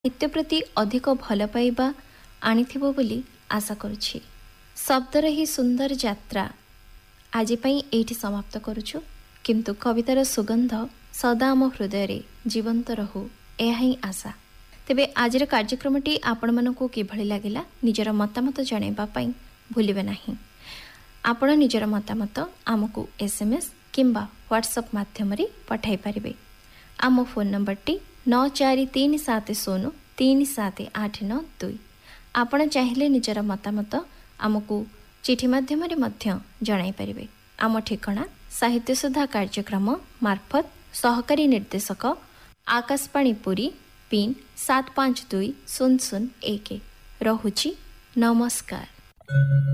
ସାହିତ୍ୟ ପ୍ରତି ଅଧିକ ଭଲ ପାଇବା ଆଣିଥିବ ବୋଲି ଆଶା କରୁଛି। ଶବ୍ଦର ହିଁ ସୁନ୍ଦର ଯାତ୍ରା ଆଜି ପାଇଁ ଏଇଠି ସମାପ୍ତ କରୁଛୁ, କିନ୍ତୁ କବିତାର ସୁଗନ୍ଧ ସଦା ଆମ ହୃଦୟରେ ଜୀବନ୍ତ ରହୁ, ଏହା ହିଁ ଆଶା। ତେବେ ଆଜିର କାର୍ଯ୍ୟକ୍ରମଟି ଆପଣମାନଙ୍କୁ କିଭଳି ଲାଗିଲା ନିଜର ମତାମତ ଜଣାଇବା ପାଇଁ ଭୁଲିବେ ନାହିଁ। ଆପଣ ନିଜର ମତାମତ ଆମକୁ SMS କିମ୍ବା ହ୍ୱାଟ୍ସଆପ୍ ମାଧ୍ୟମରେ ପଠାଇ ପାରିବେ। ଆମ ଫୋନ୍ ନମ୍ବରଟି 9437037892। ଆପଣ ଚାହିଁଲେ ନିଜର ମତାମତ ଆମକୁ ଚିଠି ମାଧ୍ୟମରେ ମଧ୍ୟ ଜଣାଇପାରିବେ। ଆମ ଠିକଣା ସାହିତ୍ୟସୁଧା କାର୍ଯ୍ୟକ୍ରମ ମାର୍ଫତ ସହକାରୀ ନିର୍ଦ୍ଦେଶକ ଆକାଶବାଣୀ ପୁରୀ, ପିନ୍ 752001। ରହୁଛି, ନମସ୍କାର।